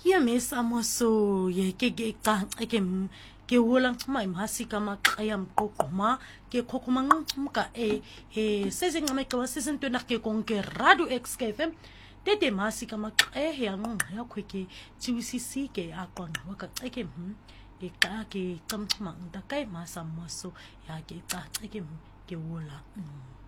Ye Miss Amoso ye ke ke wolang my masika makayam kokoma ke kokoma ngumka sezinqame xa season 2 ke konke radio XKFM tete masika maqehe yanqonqa yakho ke tiwisisi ke aqonqa waka ke ke xa ke camchuma ndakay masamoso ya ke xa ke wola